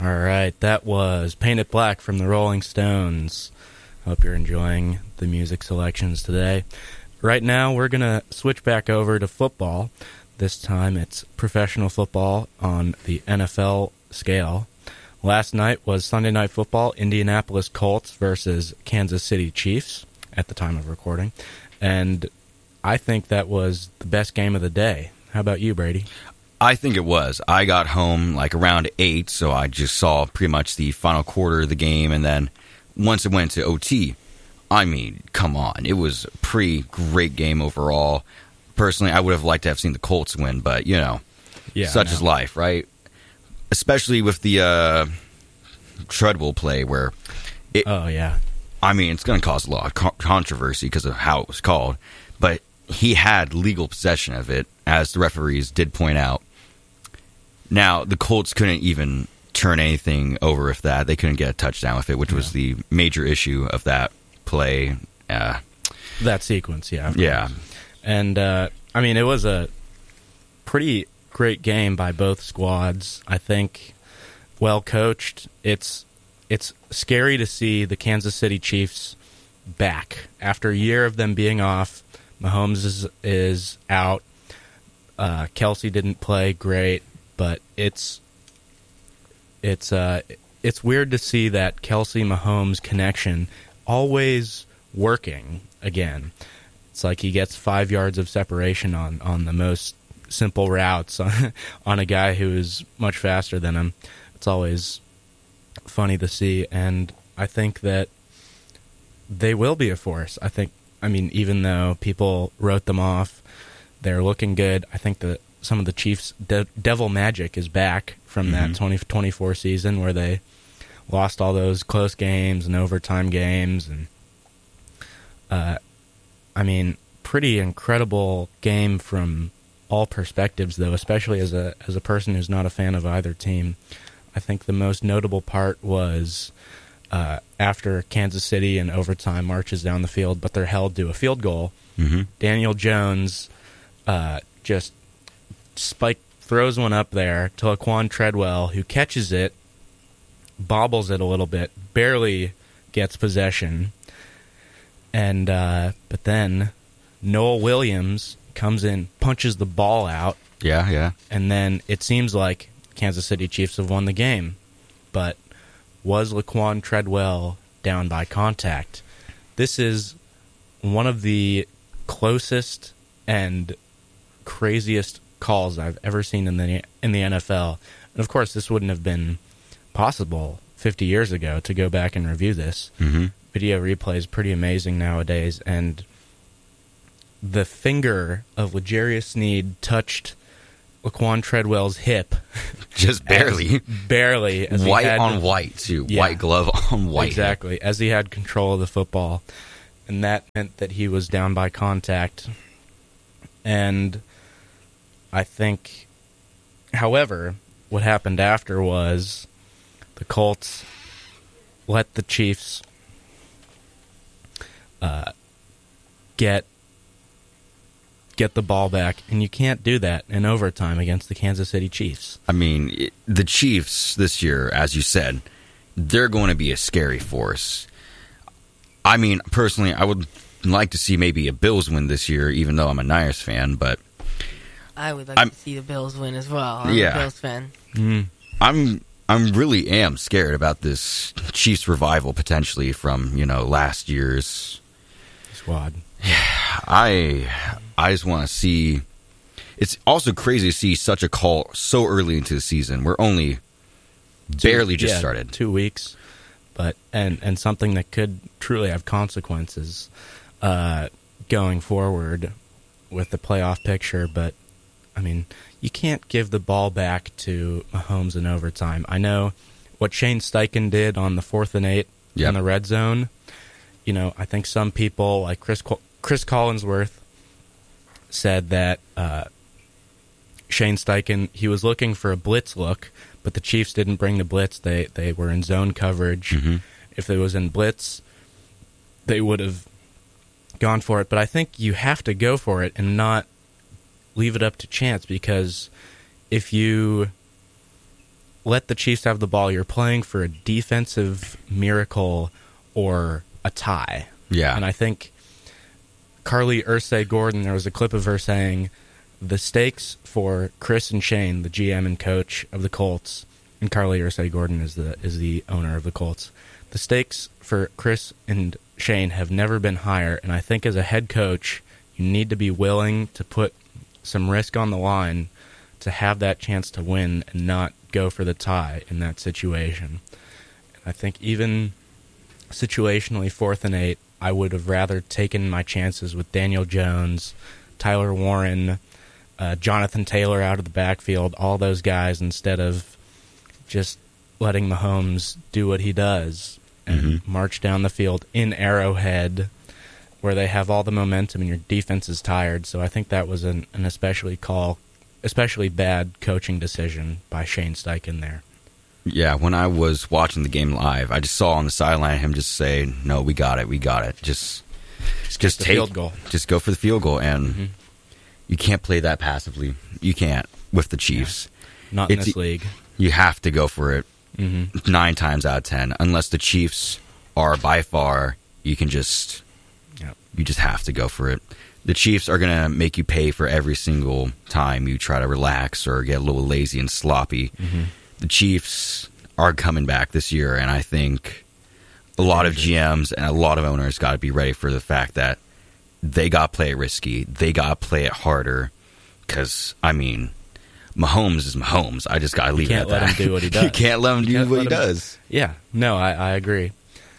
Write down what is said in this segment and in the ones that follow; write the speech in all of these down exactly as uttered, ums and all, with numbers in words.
All right, that was Paint It Black from the Rolling Stones. Hope you're enjoying the music selections today. Right now, we're going to switch back over to football. This time, it's professional football on the N F L scale. Last night was Sunday Night Football, Indianapolis Colts versus Kansas City Chiefs at the time of recording. And I think that was the best game of the day. How about you, Brady? I think it was. I got home like around eight, so I just saw pretty much the final quarter of the game, and then once it went to O T, I mean, come on. It was a pretty great game overall. Personally, I would have liked to have seen the Colts win, but, you know, yeah, such is life, right? Especially with the uh, Treadwell play where it, oh, yeah. I mean, it's going to cause a lot of co- controversy because of how it was called, but he had legal possession of it, as the referees did point out. Now, the Colts couldn't even turn anything over with that. They couldn't get a touchdown with it, which yeah. was the major issue of that play. Uh, that sequence, yeah. Yeah. And, uh, I mean, it was a pretty great game by both squads. I think well coached. It's it's scary to see the Kansas City Chiefs back. After a year of them being off, Mahomes is, is out. Uh, Kelsey didn't play great, but it's it's uh, it's weird to see that Kelsey-Mahomes connection always working again. It's like he gets five yards of separation on, on the most simple routes on, on a guy who is much faster than him. It's always funny to see, and I think that they will be a force. I think, I mean, even though people wrote them off, they're looking good. I think that some of the Chiefs' de- devil magic is back from mm-hmm. that twenty twenty-four season where they lost all those close games and overtime games, and uh, I mean, pretty incredible game from all perspectives, though, especially as a as a person who's not a fan of either team. I think the most notable part was uh, after Kansas City in overtime marches down the field, but they're held to a field goal. Mm-hmm. Daniel Jones uh, just spike throws one up there to Laquan Treadwell, who catches it, bobbles it a little bit, barely gets possession. And uh, but then Noel Williams comes in, punches the ball out. Yeah, yeah. And then it seems like Kansas City Chiefs have won the game. But was Laquan Treadwell down by contact? This is one of the closest and craziest calls I've ever seen in the in the N F L. And of course, this wouldn't have been possible fifty years ago to go back and review this. Mm-hmm. Video replay is pretty amazing nowadays, and the finger of L'Jarius Sneed touched Laquan Treadwell's hip. Just barely. As, barely. As white had, on white, too. Yeah, white glove on white. Exactly. Hip. As he had control of the football. And that meant that he was down by contact. And I think, however, what happened after was the Colts let the Chiefs uh, get get the ball back, and you can't do that in overtime against the Kansas City Chiefs. I mean, it, the Chiefs this year, as you said, they're going to be a scary force. I mean, personally, I would like to see maybe a Bills win this year, even though I'm a Niners fan, but I would like I'm, to see the Bills win as well. I'm yeah. a Bills fan. Mm. I'm I'm really am scared about this Chiefs revival potentially from, you know, last year's squad. I I just want to see. It's also crazy to see such a call so early into the season. We're only barely two, just yeah, started. Two weeks, but and and something that could truly have consequences uh, going forward with the playoff picture. But I mean, you can't give the ball back to Mahomes in overtime. I know what Shane Steichen did on the fourth and eight yep. in the red zone. You know, I think some people like Chris Chris Collinsworth said that uh, Shane Steichen, he was looking for a blitz look, but the Chiefs didn't bring the blitz. They they were in zone coverage. Mm-hmm. If they was in blitz, they would have gone for it. But I think you have to go for it and not leave it up to chance, because if you let the Chiefs have the ball, you're playing for a defensive miracle or a tie. Yeah. And I think Carly Ursay Gordon, there was a clip of her saying, the stakes for Chris and Shane, the G M and coach of the Colts, and Carly Ursay Gordon is the is the owner of the Colts, the stakes for Chris and Shane have never been higher, and I think as a head coach, you need to be willing to put some risk on the line to have that chance to win and not go for the tie in that situation. I think even situationally fourth and eight, I would have rather taken my chances with Daniel Jones, Tyler Warren, uh, Jonathan Taylor out of the backfield, all those guys, instead of just letting Mahomes do what he does and mm-hmm. march down the field in Arrowhead where they have all the momentum and your defense is tired. So I think that was an, an especially call, especially bad coaching decision by Shane Steichen there. Yeah, when I was watching the game live, I just saw on the sideline him just say, "No, we got it, we got it. Just, just, just the take, field goal. Just go for the field goal." And mm-hmm. you can't play that passively. You can't with the Chiefs. Yeah. Not it's, in this league. You have to go for it mm-hmm. nine times out of ten. Unless the Chiefs are by far, you can just, yep. you just have to go for it. The Chiefs are going to make you pay for every single time you try to relax or get a little lazy and sloppy. Mm-hmm. The Chiefs are coming back this year, and I think a lot of G Ms and a lot of owners got to be ready for the fact that they got to play it risky. They got to play it harder because, I mean, Mahomes is Mahomes. I just got to leave it at that. You can't let him do what he does. You can't let him you do what he him, does. Yeah, no, I, I agree.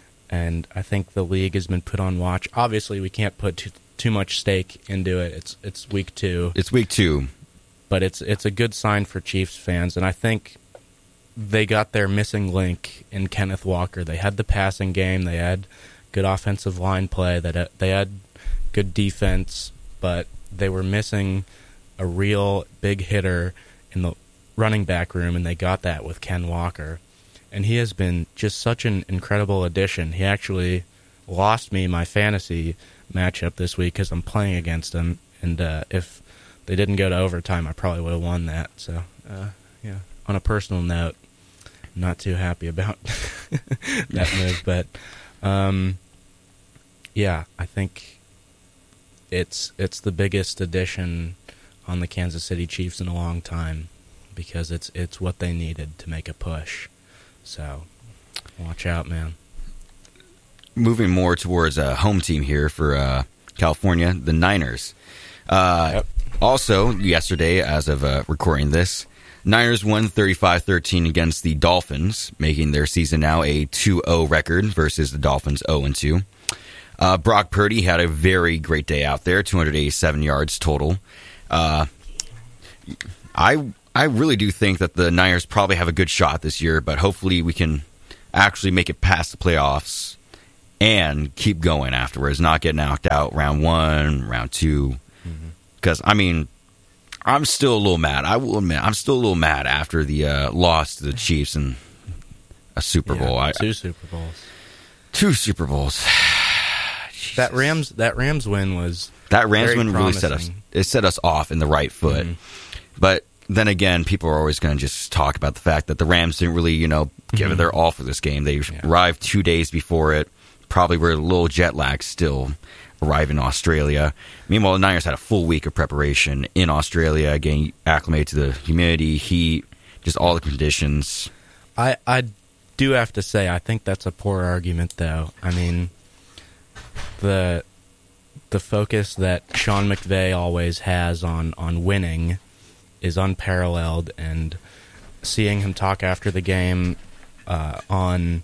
And I think the league has been put on watch. Obviously, we can't put too, too much stake into it. It's it's week two. It's week two. But it's it's a good sign for Chiefs fans, and I think they got their missing link in Kenneth Walker. They had the passing game. They had good offensive line play. That they had good defense, but they were missing a real big hitter in the running back room, and they got that with Ken Walker. And he has been just such an incredible addition. He actually lost me my fantasy matchup this week because I'm playing against him, and uh, if they didn't go to overtime, I probably would have won that. So, uh, yeah. On a personal note, not too happy about that move, but um, yeah, I think it's it's the biggest addition on the Kansas City Chiefs in a long time because it's it's what they needed to make a push. So, watch out, man. Moving more towards a home team here for uh, California, the Niners. Uh, yep. Also, yesterday, as of uh, recording this, Niners won thirty-five thirteen against the Dolphins, making their season now a two oh record versus the Dolphins oh and two. Uh, Brock Purdy had a very great day out there, two hundred eighty-seven yards total. Uh, I I really do think that the Niners probably have a good shot this year, but hopefully we can actually make it past the playoffs and keep going afterwards, not get knocked out round one, round two. Because, mm-hmm. I mean, I'm still a little mad. I will admit, I'm still a little mad after the uh, loss to the Chiefs in a Super yeah, Bowl. I, two Super Bowls. Two Super Bowls. that Rams that Rams win was that Rams win really promising. set us it set us off in the right foot. Mm-hmm. But then again, people are always going to just talk about the fact that the Rams didn't really, you know, give mm-hmm. it their all for this game. They yeah. arrived two days before it. Probably were a little jet lagged still. Arrived in Australia. Meanwhile, the Niners had a full week of preparation in Australia, getting acclimated to the humidity, heat, just all the conditions. I, I do have to say, I think that's a poor argument, though. I mean, the the focus that Sean McVay always has on, on winning is unparalleled, and seeing him talk after the game uh, on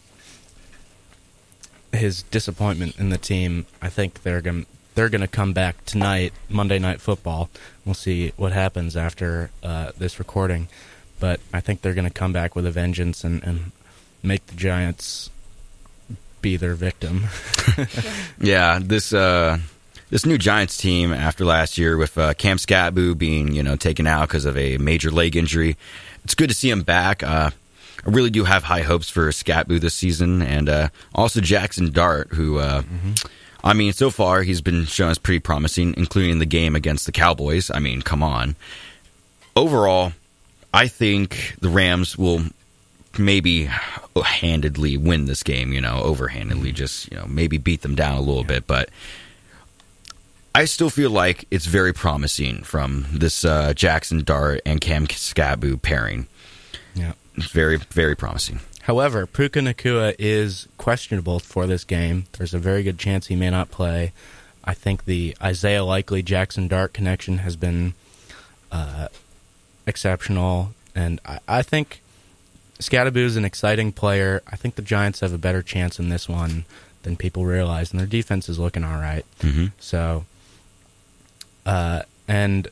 his disappointment in the team, I think they're going they're going to come back tonight, Monday Night Football. We'll see what happens after uh, this recording, but I think they're going to come back with a vengeance and, and make the Giants be their victim. yeah, this uh, this new Giants team after last year with uh, Cam Scatbu being you know taken out because of a major leg injury, it's good to see him back. Uh, I really do have high hopes for Scatbu this season, and uh, also Jackson Dart, who, uh, mm-hmm. I mean, so far he's been shown as pretty promising, including the game against the Cowboys. I mean, come on. Overall, I think the Rams will maybe handedly win this game, you know, overhandedly, just, you know, maybe beat them down a little yeah. bit. But I still feel like it's very promising from this uh, Jackson Dart and Cam Skabu pairing. Yeah. It's very, very promising. However, Puka Nacua is questionable for this game. There's a very good chance he may not play. I think the Isaiah Likely Jackson Dart connection has been uh, exceptional, and I, I think Skabu is an exciting player. I think the Giants have a better chance in this one than people realize, and their defense is looking all right. Mm-hmm. So, uh, and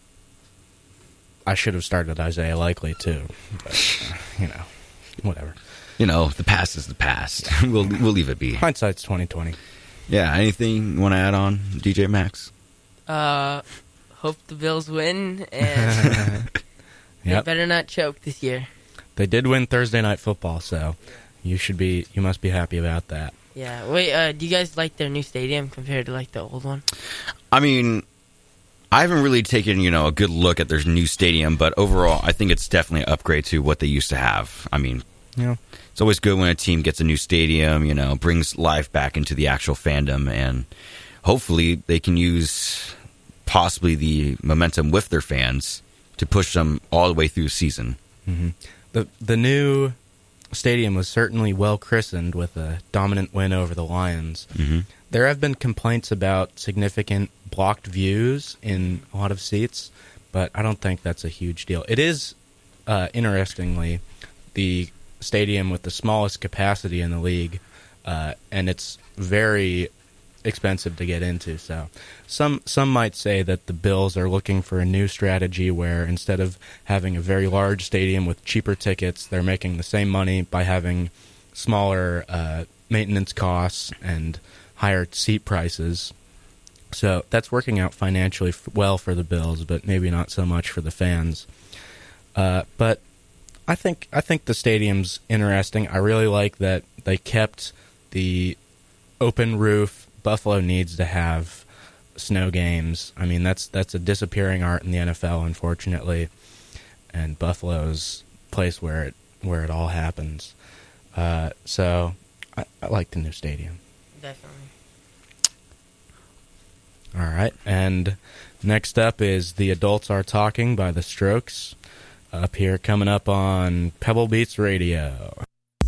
I should have started Isaiah Likely too, but, uh, you know, whatever. You know, the past is the past. we'll we'll leave it be. Hindsight's twenty twenty. Yeah. Anything you want to add on, D J Max? Uh, hope the Bills win, and yep. they better not choke this year. They did win Thursday Night Football, so you should be. You must be happy about that. Yeah. Wait. Uh, do you guys like their new stadium compared to like the old one? I mean, I haven't really taken, you know, a good look at their new stadium, but overall, I think it's definitely an upgrade to what they used to have. I mean, yeah. It's always good when a team gets a new stadium, you know, brings life back into the actual fandom, and hopefully they can use possibly the momentum with their fans to push them all the way through the season. Mm-hmm. The the new stadium was certainly well christened with a dominant win over the Lions. Mm-hmm. There have been complaints about significant blocked views in a lot of seats, but I don't think that's a huge deal. It is, uh, interestingly, the stadium with the smallest capacity in the league, uh, and it's very expensive to get into. So some some might say that the Bills are looking for a new strategy where instead of having a very large stadium with cheaper tickets, they're making the same money by having smaller uh, maintenance costs and higher seat prices. So that's working out financially f- well for the Bills, but maybe not so much for the fans. Uh, but I think I think the stadium's interesting. I really like that they kept the open roof. Buffalo needs to have snow games. I mean, that's that's a disappearing art in the N F L, unfortunately. And Buffalo's a place where it where it all happens. Uh, so I, I like the new stadium. Definitely. All right, and next up is The Adults Are Talking by The Strokes. Up here, coming up on Pebble Beats Radio.